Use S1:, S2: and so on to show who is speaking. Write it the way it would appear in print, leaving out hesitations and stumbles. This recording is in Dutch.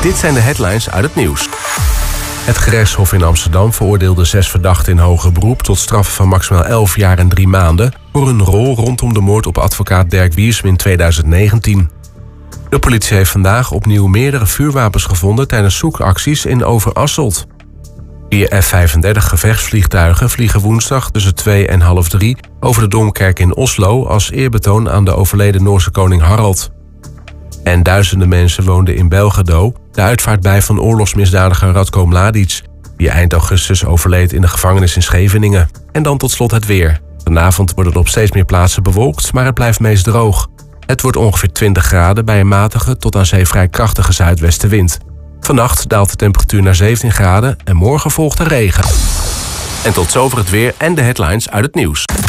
S1: Dit zijn de headlines uit het nieuws. Het gerechtshof in Amsterdam veroordeelde 6 verdachten in hoger beroep tot straffen van maximaal 11 jaar en 3 maanden... voor hun rol rondom de moord op advocaat Dirk Wiersum in 2019. De politie heeft vandaag opnieuw meerdere vuurwapens gevonden tijdens zoekacties in Overasselt. 4 F-35 gevechtsvliegtuigen vliegen woensdag tussen 2 en half 3 over de Domkerk in Oslo als eerbetoon aan de overleden Noorse koning Harald. En duizenden mensen woonden in Belgrado, de uitvaartbij van oorlogsmisdadiger Ratko Mladic, die eind augustus overleed in de gevangenis in Scheveningen. En dan tot slot het weer. Vanavond wordt het op steeds meer plaatsen bewolkt, maar het blijft meest droog. Het wordt ongeveer 20 graden bij een matige tot aan zee vrij krachtige zuidwestenwind. Vannacht daalt de temperatuur naar 17 graden en morgen volgt de regen. En tot zover het weer en de headlines uit het nieuws.